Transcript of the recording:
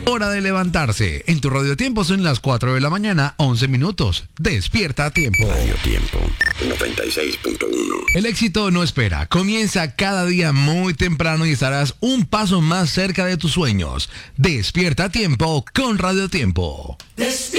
Hora de levantarse. En tu Radio Tiempo son las 4 de la mañana, 11 minutos. Despierta a tiempo. Radio Tiempo 96.1. El éxito no espera. Comienza cada día muy temprano y estarás un paso más cerca de tus sueños. Despierta a tiempo con Radio Tiempo.